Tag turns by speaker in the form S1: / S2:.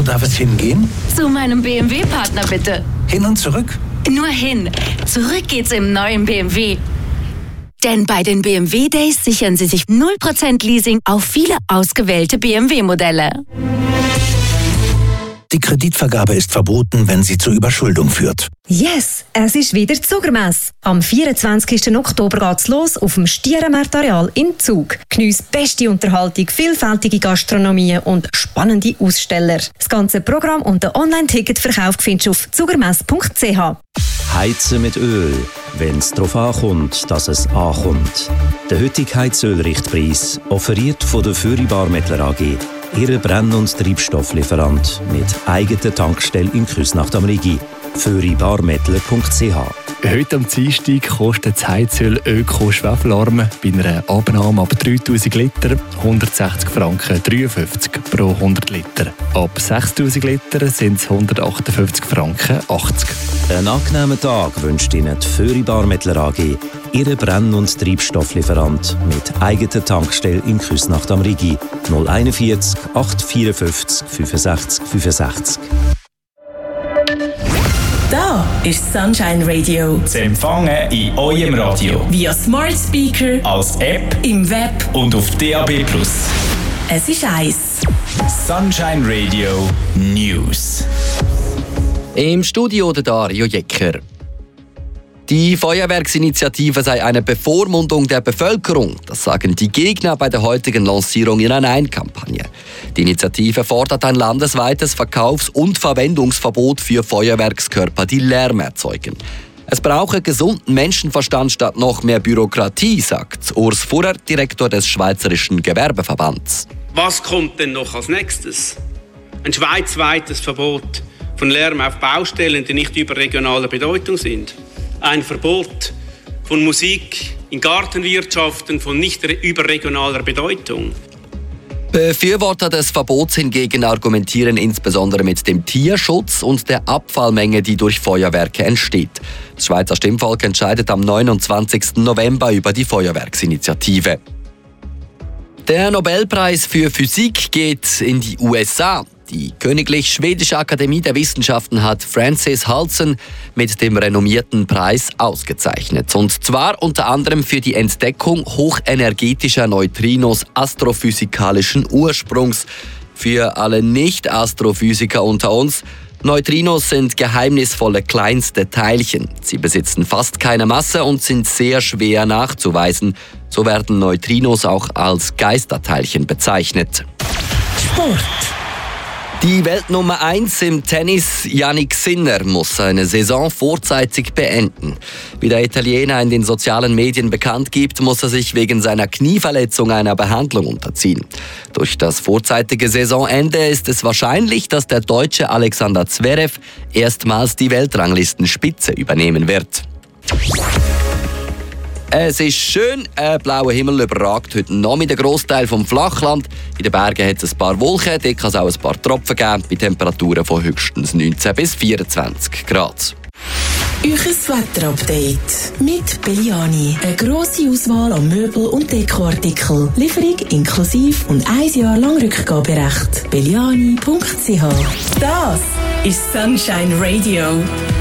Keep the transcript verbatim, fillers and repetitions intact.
S1: darf es hingehen?
S2: Zu meinem B M W-Partner bitte.
S1: Hin und zurück?
S2: Nur hin. Zurück geht's im neuen B M W. Denn bei den B M W Days sichern Sie sich null Prozent Leasing auf viele ausgewählte B M W-Modelle.
S1: Die Kreditvergabe ist verboten, wenn sie zur Überschuldung führt.
S3: Yes, es ist wieder die Zugermesse. Am vierundzwanzigsten Oktober geht's los auf dem Stierenmarkt-Areal in Zug. Geniess beste Unterhaltung, vielfältige Gastronomie und spannende Aussteller. Das ganze Programm und der Online-Ticketverkauf findest du auf zugermesse punkt c h.
S4: Heizen mit Öl, wenn es darauf ankommt, dass es ankommt. Der heutige Heizölrichtpreis, offeriert von der Föri Barmettler A G. Ihre Brenn- und Treibstofflieferant mit eigener Tankstelle in Küsnacht am Rigi. föri barmettler punkt c h.
S5: Heute am Dienstag kostet das Heizöl Öko-Schwefelarm bei einer Abnahme ab dreitausend Liter hundertsechzig Franken dreiundfünfzig pro hundert Liter. Ab sechstausend Liter sind es hundertachtundfünfzig Franken achtzig.
S4: Einen angenehmen Tag wünscht Ihnen die Föri Barmettler A G. Ihre Brenn- und Treibstofflieferant mit eigener Tankstelle in Küsnacht am Rigi. null einundvierzig achthundertvierundfünfzig fünfundsechzig fünfundsechzig.
S6: Da ist Sunshine Radio.
S7: Zu empfangen in eurem Radio.
S6: Via Smart Speaker,
S7: als App,
S6: im Web
S7: und auf D A B plus.
S6: Es ist eins.
S7: Sunshine Radio News.
S8: Im Studio der Dario Jecker. Die Feuerwerksinitiative sei eine Bevormundung der Bevölkerung. Das sagen die Gegner bei der heutigen Lancierung ihrer Nein-Kampagne. Die Initiative fordert ein landesweites Verkaufs- und Verwendungsverbot für Feuerwerkskörper, die Lärm erzeugen. Es brauche gesunden Menschenverstand statt noch mehr Bürokratie, sagt Urs Furrer, Direktor des Schweizerischen Gewerbeverbands.
S9: Was kommt denn noch als nächstes? Ein schweizweites Verbot von Lärm auf Baustellen, die nicht überregionaler Bedeutung sind. Ein Verbot von Musik in Gartenwirtschaften von nicht überregionaler Bedeutung.
S8: Befürworter des Verbots hingegen argumentieren insbesondere mit dem Tierschutz und der Abfallmenge, die durch Feuerwerke entsteht. Das Schweizer Stimmvolk entscheidet am neunundzwanzigsten November über die Feuerwerksinitiative. Der Nobelpreis für Physik geht in die U S A. Die Königlich Schwedische Akademie der Wissenschaften hat Frances Halsen mit dem renommierten Preis ausgezeichnet. Und zwar unter anderem für die Entdeckung hochenergetischer Neutrinos astrophysikalischen Ursprungs. Für alle Nicht-Astrophysiker unter uns: Neutrinos sind geheimnisvolle kleinste Teilchen. Sie besitzen fast keine Masse und sind sehr schwer nachzuweisen. So werden Neutrinos auch als Geisterteilchen bezeichnet.
S6: Sport.
S8: Die Weltnummer eins im Tennis, Jannik Sinner, muss seine Saison vorzeitig beenden. Wie der Italiener in den sozialen Medien bekannt gibt, muss er sich wegen seiner Knieverletzung einer Behandlung unterziehen. Durch das vorzeitige Saisonende ist es wahrscheinlich, dass der Deutsche Alexander Zverev erstmals die Weltranglistenspitze übernehmen wird. Es ist schön, ein blauer Himmel überragt heute Nachmittag den Grossteil vom Flachland. In den Bergen hat es ein paar Wolken, dort kann es auch ein paar Tropfen geben, bei Temperaturen von höchstens neunzehn bis vierundzwanzig Grad.
S6: Euches Wetterupdate mit Belliani. Eine grosse Auswahl an Möbel- und Dekoartikeln. Lieferung inklusive und ein Jahr lang Rückgaberecht. belliani punkt c h. Das ist Sunshine Radio.